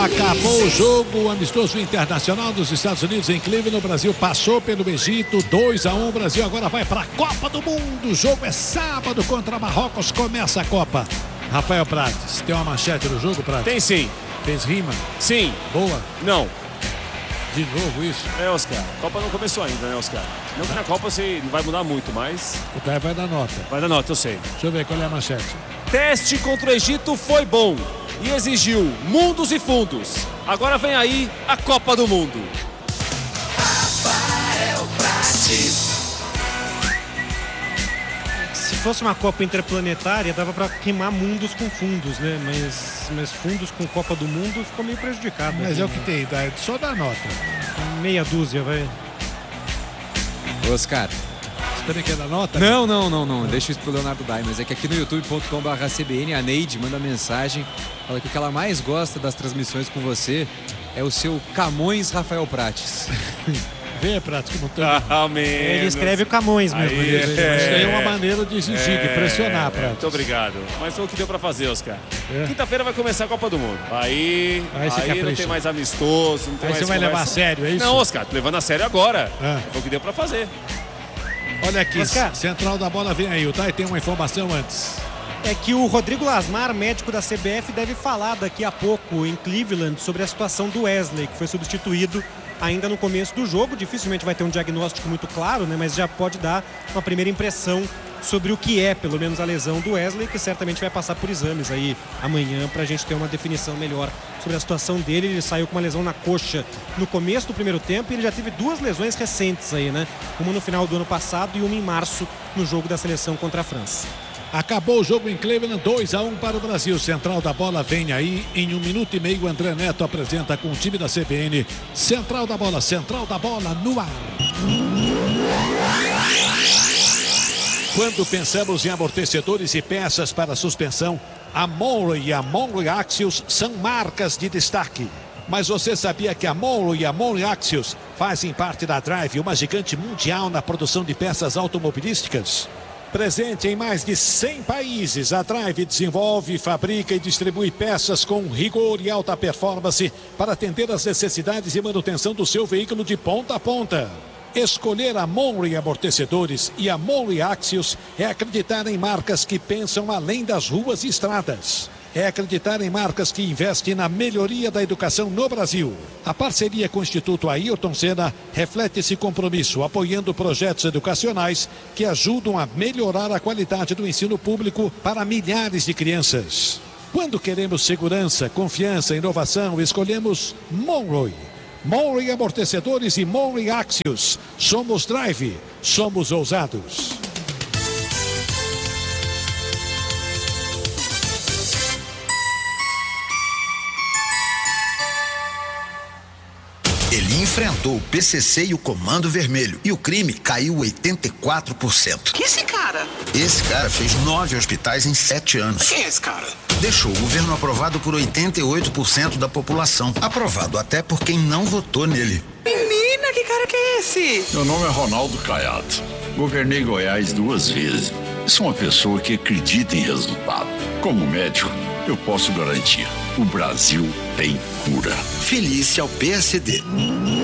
Acabou o jogo amistoso internacional dos Estados Unidos em Cleveland. O Brasil passou pelo Egito, 2-1. O Brasil agora vai para a Copa do Mundo. O jogo é sábado contra Marrocos. Começa a Copa. Rafael Prates, tem uma manchete no jogo, Prates? Tem sim. Fez rima? Sim. Boa? Não. De novo isso? Oscar. A Copa não começou ainda, né, Oscar? Não que na Copa você não vai mudar muito, mas... O cara vai dar nota. Vai dar nota, eu sei. Deixa eu ver qual é a manchete. Teste contra o Egito foi bom e exigiu mundos e fundos. Agora vem aí a Copa do Mundo. Rafael Prates. Se fosse uma Copa interplanetária, dava pra queimar mundos com fundos, né? Mas fundos com Copa do Mundo ficou meio prejudicado. Mas aqui, é o que tem, só dá nota. Meia dúzia, vai. Oscar. Você também quer dar nota? Não. Deixa isso pro Leonardo Dai. Mas é que aqui no youtube.com/CBN a Neide manda mensagem. Fala que o que ela mais gosta das transmissões com você é o seu Camões Rafael Prates. Vê, Prates, como tá. Ele escreve o Camões mesmo. Isso aí é uma maneira de exigir, de pressionar, Prates. Muito obrigado. Mas foi o que deu pra fazer, Oscar. Quinta-feira vai começar a Copa do Mundo. Aí não tem mais amistoso, não tem aí mais você vai levar a sério, é isso? Não, Oscar, tô levando a sério agora. Foi o que deu pra fazer. Olha aqui, Oscar. Central da Bola vem aí. O Thay tem uma informação antes. É que o Rodrigo Lasmar, médico da CBF, deve falar daqui a pouco em Cleveland sobre a situação do Wesley, que foi substituído ainda no começo do jogo. Dificilmente vai ter um diagnóstico muito claro, né? Mas já pode dar uma primeira impressão sobre o que é, pelo menos, a lesão do Wesley, que certamente vai passar por exames aí amanhã pra gente ter uma definição melhor sobre a situação dele. Ele saiu com uma lesão na coxa no começo do primeiro tempo e ele já teve duas lesões recentes aí, né? Uma no final do ano passado e uma em março no jogo da seleção contra a França. Acabou o jogo em Cleveland, 2-1 para o Brasil. Central da Bola vem aí. Em 1 minuto e meio, André Neto apresenta com o time da CBN. Central da Bola no ar. Quando pensamos em amortecedores e peças para suspensão, a Monroe e a Monroe Axios são marcas de destaque. Mas você sabia que a Monroe e a Monroe Axios fazem parte da Drive, uma gigante mundial na produção de peças automobilísticas? Presente em mais de 100 países, a Drive desenvolve, fabrica e distribui peças com rigor e alta performance para atender às necessidades e manutenção do seu veículo de ponta a ponta. Escolher a Monroe Amortecedores e a Monroe Axios é acreditar em marcas que pensam além das ruas e estradas. É acreditar em marcas que investem na melhoria da educação no Brasil. A parceria com o Instituto Ayrton Senna reflete esse compromisso, apoiando projetos educacionais que ajudam a melhorar a qualidade do ensino público para milhares de crianças. Quando queremos segurança, confiança, inovação, escolhemos Monroe. Monroe Amortecedores e Monroe Axios. Somos Drive, somos ousados. Ele enfrentou o PCC e o Comando Vermelho e o crime caiu 84%. Que esse cara? Esse cara fez 9 hospitais em 7 anos. Quem é esse cara? Deixou o governo aprovado por 88% da população. Aprovado até por quem não votou nele. Menina, que cara que é esse? Meu nome é Ronaldo Caiado. Governei Goiás 2 vezes. Sou uma pessoa que acredita em resultado. Como médico, eu posso garantir: o Brasil tem cura. Felice ao PSD.